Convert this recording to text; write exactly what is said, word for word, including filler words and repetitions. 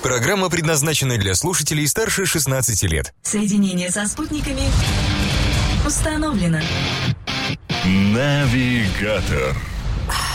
Программа предназначена для слушателей старше шестнадцати лет. Соединение со спутниками установлено. Навигатор.